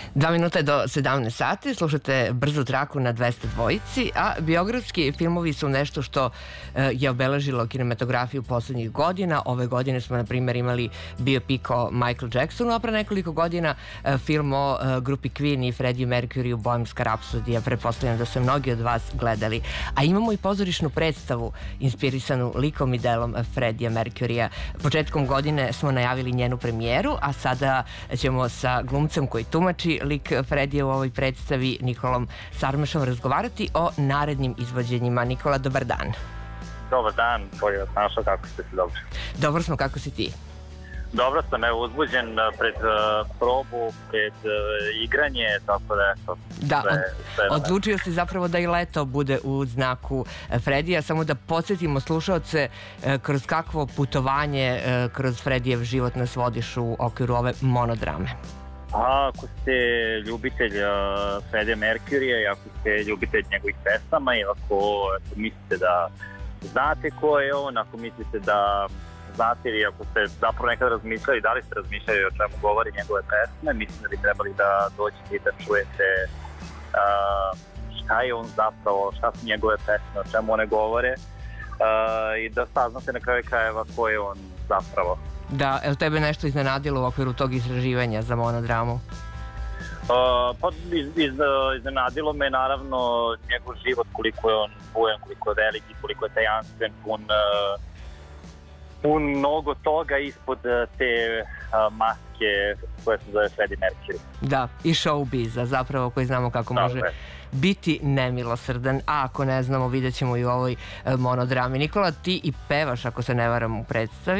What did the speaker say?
2 minuta do 17 sati, slušate Brzu traku na 202, a biografski filmovi su nešto što je obeležilo kinematografiju poslednjih godina. Ove godine smo, na primjer, imali biopik o Michael Jacksonu, a pre nekoliko godina film o grupi Queen i Freddie Mercury u Bohemska rapsodija. Pretpostavljam da su mnogi od vas gledali. A imamo i pozorišnu predstavu inspirisanu likom i delom Freddie Mercurya. Početkom godine smo najavili njenu premijeru, a sada ćemo sa glumcem koji tumači lik Freddie u ovoj predstavi, Nikolom Sarmešom, razgovarati o narednim izvođenjima. Nikola, dobar dan. Dobar dan, bolje vas našao, kako ste se dobro? Dobro smo, kako si ti? Dobro sam, evo, uzbuđen pred probu, pred igranje, tako da eto. Da, odlučio si zapravo da i leto bude u znaku Freddija. Samo da podsjetimo slušaoce kroz kakvo putovanje kroz Freddijev život nas vodiš u okviru ove monodrame. Ako ste ljubitelj Freddie Mercuryja i ako ste ljubitelj njegovih pesama i ako mislite da znate ko je on, ako mislite da znate ili ako ste zapravo nekada razmišljali, da li ste razmišljali o čemu govori njegove pesme, mislim da bi trebali da dođete i da čujete šta je on zapravo, šta su njegove pesme, o čemu one govore i da saznate na kraju krajeva ko je on zapravo. Da, je li tebe nešto iznenadilo u okviru tog istraživanja za monodramu? Pa iznenadilo me naravno njegov život, koliko je on bujan, koliko je veliki, koliko je tajanstven, pun mnogo toga ispod te maske koje se zove Freddie Mercury. Da, i showbiza zapravo, koji znamo kako može biti nemilosrdan, a ako ne znamo, vidjet ćemo i u ovoj monodrami. Nikola, ti i pevaš, ako se ne varam, u predstavi.